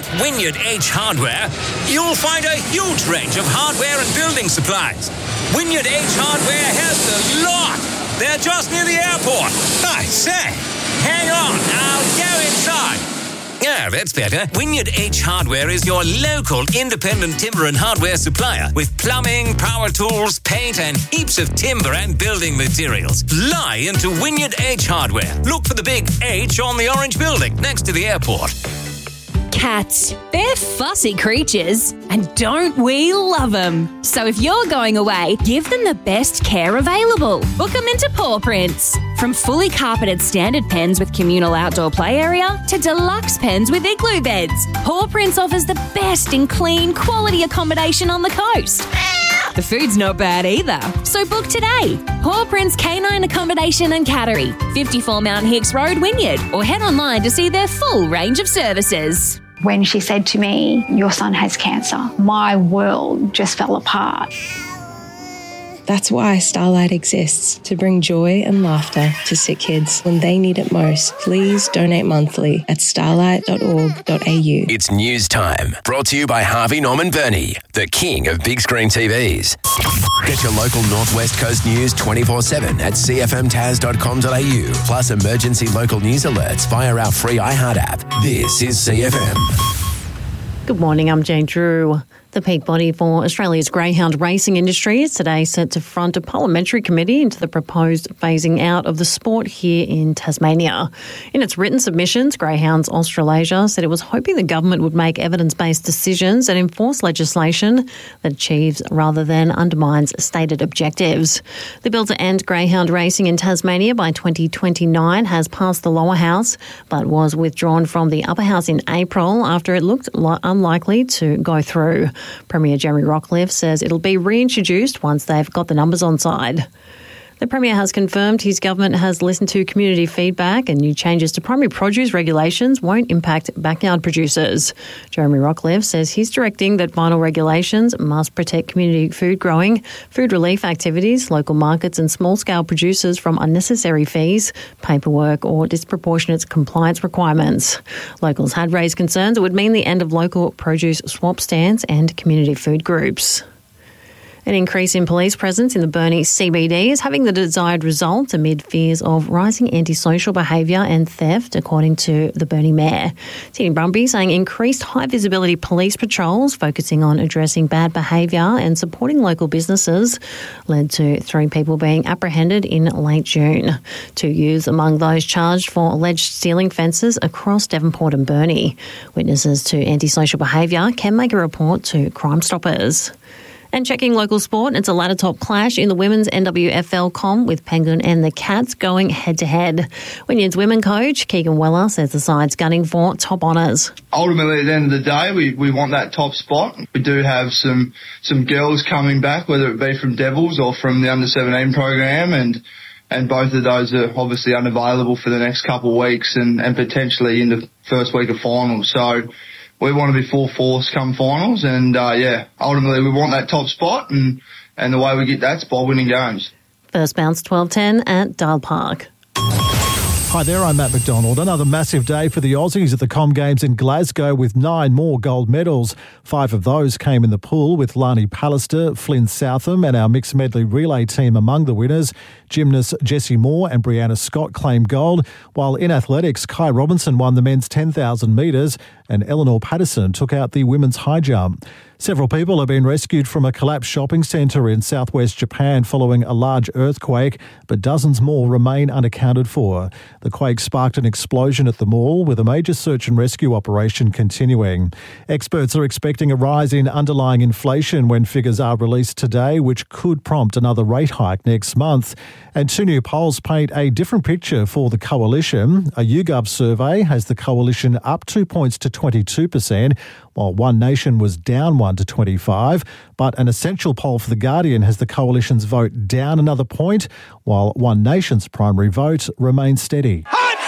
Wynyard H Hardware, you'll find a huge range of hardware and building supplies. Wynyard H Hardware has the lot. They're just near the airport. I say, hang on, I'll go inside. Yeah, that's better. Wynyard H Hardware is your local independent timber and hardware supplier with plumbing, power tools, paint and heaps of timber and building materials. Fly into Wynyard H Hardware. Look for the big H on the orange building next to the airport. Cats. They're fussy creatures, and don't we love them? So if you're going away, give them the best care available. Book them into Paw Prints. From fully carpeted standard pens with communal outdoor play area to deluxe pens with igloo beds, Paw Prints offers the best in clean, quality accommodation on the coast. The food's not bad either, so book today. Paw Prints Canine Accommodation and Cattery, 54 Mount Hicks Road, Wynyard, or head online to see their full range of services. When she said to me, "Your son has cancer," my world just fell apart. That's why Starlight exists, to bring joy and laughter to sick kids when they need it most. Please donate monthly at starlight.org.au. It's news time, brought to you by Harvey Norman Burney, the king of big screen TVs. Get your local Northwest Coast news 24/7 at cfmtaz.com.au, plus emergency local news alerts via our free iHeart app. This is CFM. Good morning, I'm Jane Drew. The peak body for Australia's greyhound racing industry is today set to front a parliamentary committee into the proposed phasing out of the sport here in Tasmania. In its written submissions, Greyhounds Australasia said it was hoping the government would make evidence-based decisions and enforce legislation that achieves rather than undermines stated objectives. The bill to end greyhound racing in Tasmania by 2029 has passed the lower house, but was withdrawn from the upper house in April after it looked unlikely to go through. Premier Jeremy Rockliff says it'll be reintroduced once they've got the numbers on side. The Premier has confirmed his government has listened to community feedback and new changes to primary produce regulations won't impact backyard producers. Jeremy Rockliff says he's directing that final regulations must protect community food growing, food relief activities, local markets and small-scale producers from unnecessary fees, paperwork or disproportionate compliance requirements. Locals had raised concerns it would mean the end of local produce swap stands and community food groups. An increase in police presence in the Burnie CBD is having the desired result amid fears of rising antisocial behaviour and theft, according to the Burnie Mayor. Tini Brumby saying increased high-visibility police patrols focusing on addressing bad behaviour and supporting local businesses led to 3 people being apprehended in late June. 2 youths among those charged for alleged stealing fences across Devonport and Burnie. Witnesses to antisocial behaviour can make a report to Crime Stoppers. And checking local sport, it's a ladder top clash in the women's NWFL comp with Penguin and the Cats going head-to-head. Wynyard's women coach, Keegan Weller, says the side's gunning for top honours. Ultimately, at the end of the day, we want that top spot. We do have some girls coming back, whether it be from Devils or from the under-17 program, and both of those are obviously unavailable for the next couple of weeks and potentially in the first week of finals. So we want to be full force come finals and, ultimately we want that top spot and the way we get that spot, winning games. First bounce 12:10 at Dial Park. Hi there, I'm Matt McDonald. Another massive day for the Aussies at the Com Games in Glasgow with 9 more gold medals. 5 of those came in the pool with Lani Pallister, Flynn Southam and our mixed medley relay team among the winners. Gymnasts Jessie Moore and Brianna Scott claimed gold, while in athletics, Kai Robinson won the men's 10,000 metres and Eleanor Patterson took out the women's high jump. Several people have been rescued from a collapsed shopping centre in southwest Japan following a large earthquake, but dozens more remain unaccounted for. The quake sparked an explosion at the mall, with a major search and rescue operation continuing. Experts are expecting a rise in underlying inflation when figures are released today, which could prompt another rate hike next month. And 2 new polls paint a different picture for the coalition. A YouGov survey has the coalition up 2 points to 22%, while One Nation was down 1 to 25. But an Essential poll for The Guardian has the coalition's vote down another point, while One Nation's primary vote remains steady.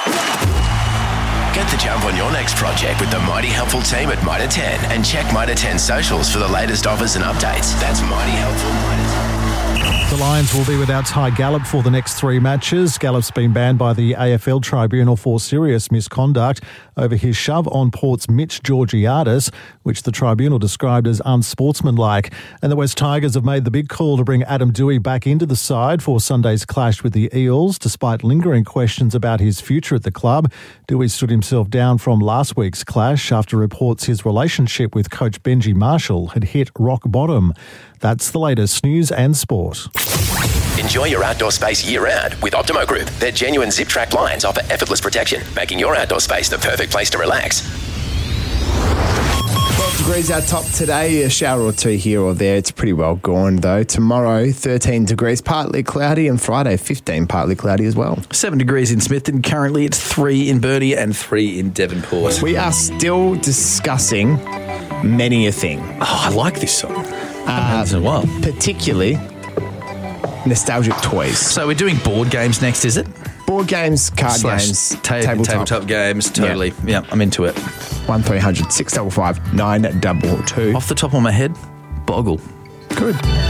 Get the jump on your next project with the Mighty Helpful team at Mitre 10 and check Mitre 10 socials for the latest offers and updates. That's Mighty Helpful Mitre 10. The Lions will be without Ty Gallup for the next 3 matches. Gallup's been banned by the AFL Tribunal for serious misconduct over his shove on Port's Mitch Georgiadis, which the tribunal described as unsportsmanlike. And the West Tigers have made the big call to bring Adam Doueihi back into the side for Sunday's clash with the Eels, despite lingering questions about his future at the club. Doueihi stood himself down from last week's clash after reports his relationship with coach Benji Marshall had hit rock bottom. That's the latest news and sport. Enjoy your outdoor space year-round with Optimo Group. Their genuine zip-track blinds offer effortless protection, making your outdoor space the perfect place to relax. 12 degrees out top today, a shower or two here or there. It's pretty well gone though. Tomorrow, 13 degrees, partly cloudy, and Friday, 15, partly cloudy as well. 7 degrees in Smithton. Currently, it's 3 in Burnie and 3 in Devonport. We are still discussing many a thing. Oh, I like this song. As well. Particularly nostalgic toys. So we're doing board games next, is it? Board games, card games, tabletop games, totally. Yeah, I'm into it. 1300 655 922. Off the top of my head, Boggle. Good.